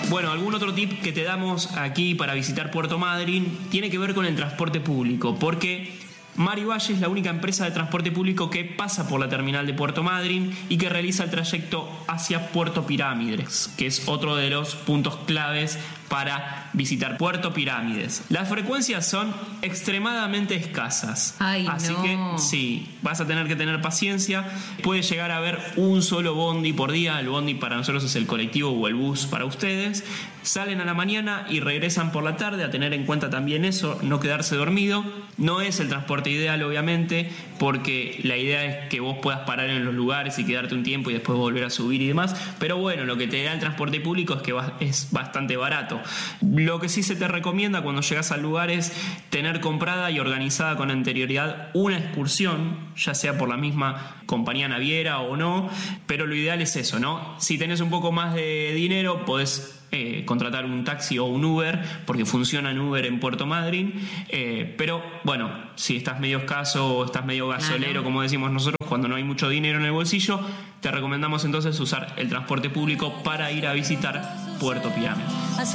Bueno, algún otro tip que te damos aquí para visitar Puerto Madryn tiene que ver con el transporte público, porque Mar y Valle es la única empresa de transporte público que pasa por la terminal de Puerto Madryn y que realiza el trayecto hacia Puerto Pirámides, que es otro de los puntos claves para visitar Puerto Pirámides. Las frecuencias son extremadamente escasas. Así que sí, vas a tener que tener paciencia. Puede llegar a haber un solo bondi por día. El bondi para nosotros es el colectivo o el bus para ustedes. Salen a la mañana y regresan por la tarde. A tener en cuenta también eso, no quedarse dormido. No es el transporte ideal, obviamente, porque la idea es que vos puedas parar en los lugares y quedarte un tiempo y después volver a subir y demás. Pero bueno, lo que te da el transporte público es que es bastante barato. Lo que sí se te recomienda cuando llegas al lugar es tener comprada y organizada con anterioridad una excursión, ya sea por la misma compañía naviera o no, pero lo ideal es eso, ¿no? Si tenés un poco más de dinero, podés contratar un taxi o un Uber, porque funciona en Uber en Puerto Madryn, pero bueno, si estás medio escaso o estás medio gasolero, como decimos nosotros, cuando no hay mucho dinero en el bolsillo, te recomendamos entonces usar el transporte público para ir a visitar Puerto Pirámides.